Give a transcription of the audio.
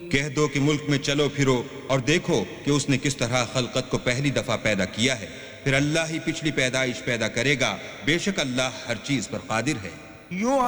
कह दो कि मुल्क में चलो फिरो और देखो कि उसने किस तरह खलकत को पहली दफा पैदा किया है, फिर अल्लाह ही पिछली पैदाइश पैदा करेगा। बेशक अल्लाह हर चीज पर कादिर है। यूं